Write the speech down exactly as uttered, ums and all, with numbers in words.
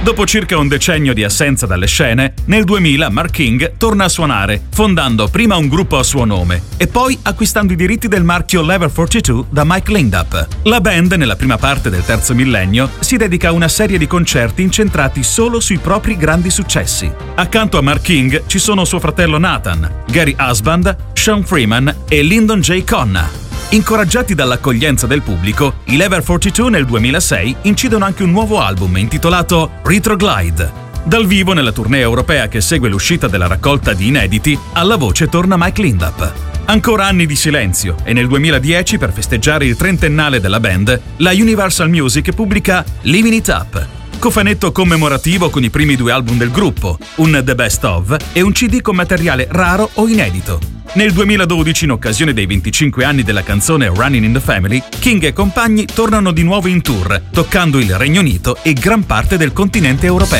Dopo circa un decennio di assenza dalle scene, nel duemila Mark King torna a suonare, fondando prima un gruppo a suo nome e poi acquistando i diritti del marchio Level quarantadue da Mike Lindup. La band, nella prima parte del terzo millennio, si dedica a una serie di concerti incentrati solo sui propri grandi successi. Accanto a Mark King ci sono suo fratello Nathan, Gary Husband, Sean Freeman e Lyndon J. Conna. Incoraggiati dall'accoglienza del pubblico, i Level quarantadue nel duemilasei incidono anche un nuovo album intitolato Retroglide. Dal vivo, nella tournée europea che segue l'uscita della raccolta di inediti, alla voce torna Mike Lindup. Ancora anni di silenzio e nel duemiladieci, per festeggiare il trentennale della band, la Universal Music pubblica Living It Up, cofanetto commemorativo con i primi due album del gruppo, un The Best Of e un C D con materiale raro o inedito. Nel duemiladodici, in occasione dei venticinque anni della canzone Running in the Family, King e compagni tornano di nuovo in tour, toccando il Regno Unito e gran parte del continente europeo.